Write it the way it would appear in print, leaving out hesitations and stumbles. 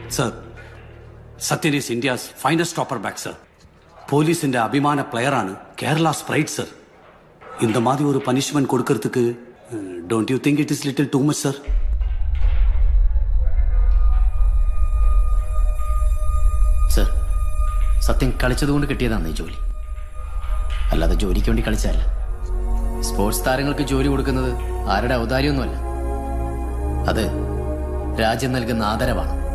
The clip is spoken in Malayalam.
Sir, Sathyan is India's finest topper back sir. போலீஸின் அபிமான பிளேயரான கேரளா ஸ்பிரைட் சார். இந்த மாதிரி ஒரு பனிஷ்மெண்ட் கொடுக்கறதுக்கு don't you think it is little too much sir? Sir, സത്യം കളിച്ചതുകൊണ്ട് കിട്ടിയതാണ് ഈ ജോലി, അല്ലാതെ ജോലിക്ക് വേണ്ടി കളിച്ചതല്ല. സ്പോർട്സ് താരങ്ങൾക്ക് ജോലി കൊടുക്കുന്നത് ആരുടെ ഔദാര്യമൊന്നുമല്ല, അത് രാജ്യം നൽകുന്ന ആദരവാണ്.